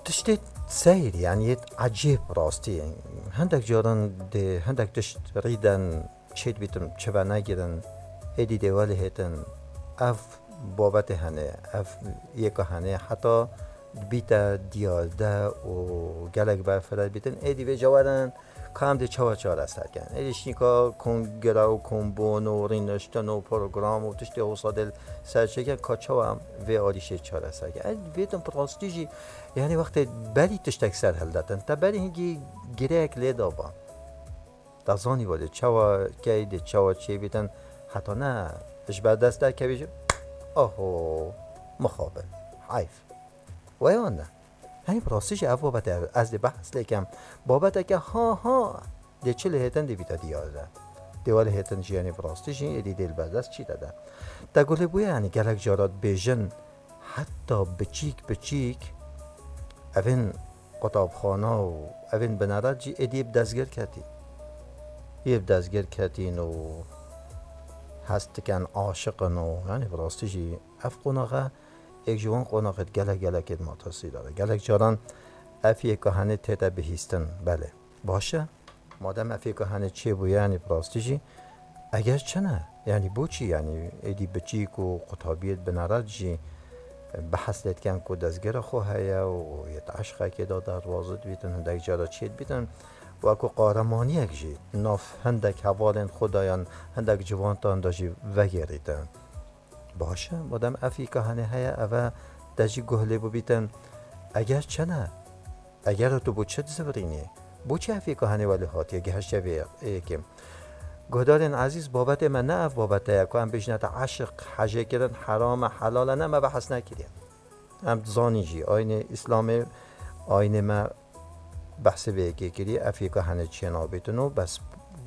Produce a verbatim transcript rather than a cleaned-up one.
تشتي سير يعني عجيب راستي هندك جارن ده هندك تشت ريدن چید بیتم چه نگیرن ایدی دیوالی هیتن اف بابت هنه اف یک هنه حتی بیت دیالده و گلک برفرد بیتن ایدی به جوارن کام دی چوا چوا رسد کن ایدیش نیکا کنگرا و کنبون و رینشتن و پروگرام و تشتی حسادل سرچه کن که چوا هم وی آدیشه چوا رسد کن ایدی بیتن پرستیجی یعنی وقتی بلی تشتک سر هل دادن تا بلی هنگی گریک لیدا با دازانی بوده چوا کهیده چوا چی بیتن حتی نه اش بعد دست در که بیشو آهو مخابه حیف و یا نه هنی پراستیش اف بابت از دی بحث لیکم بابت که ها ها دی چه لحیتن دی بیتا دیازه دیوال هیتن جیانی پراستیش این ایدی دل بردست چی داده تا گله بویه هنی گلک جارات بیجن حتی بچیک بچیک اوین قطابخانه و اوین بنارد جی ایدی بدزگر کتی یه دستگیر کتین و هست کن عاشقن و یعنی براستی جی اف قناقه یک جوان قناقت گلک گلکت ماتاسی داره گلک جاران اف یک کهانه تیتا بهیستن بله باشه مادم اف یک کهانه چه بو یعنی براستی جی اگر چنه یعنی بو چی یعنی ایدی بچیک و قطابیت بنارد جی بحث لید کن که دستگیر خواه هیا و یه عشقه که دا دروازد بیتن هندک جارا چید بیتن و اکو قهرمانی اکجی ناف هندک حوالین خدایان هندک جوانتان داجی وگریدن باشه مادم افی که هنه هیا اوه داجی گهله بو بیتن اگر چنه اگر تو بو چه زبرینی بو چه افی که هنه ولی هاتی اگه هشته بی ایکیم گهدارین عزیز بابت من نه اف بابت اکو هم بجنت عشق حجه کردن حرام حلال نه ما بحث نکریم هم زانی جی آین اسلام آین ما بحث به که کری افیکا هنه چینا بیتنو بس